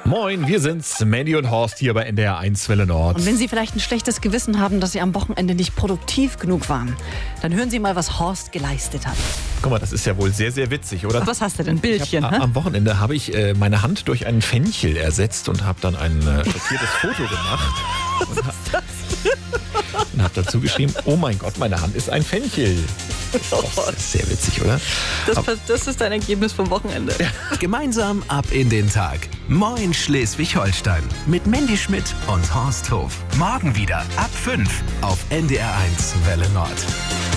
Moin, wir sind's, Mandy und Horst hier bei NDR 1 Welle Nord. Und wenn Sie vielleicht ein schlechtes Gewissen haben, dass Sie am Wochenende nicht produktiv genug waren, dann hören Sie mal, was Horst geleistet hat. Guck mal, das ist ja wohl sehr, sehr witzig, oder? Was hast du denn? Bildchen, Am Wochenende habe ich meine Hand durch einen Fenchel ersetzt und habe dann ein schockiertes Foto gemacht. Und habe dazu geschrieben, oh mein Gott, meine Hand ist ein Fenchel. Das ist sehr witzig, oder? Das ist dein Ergebnis vom Wochenende. Ja. Gemeinsam ab in den Tag. Moin Schleswig-Holstein. Mit Mandy Schmidt und Horst Hof. Morgen wieder ab 5 auf NDR 1 Welle Nord.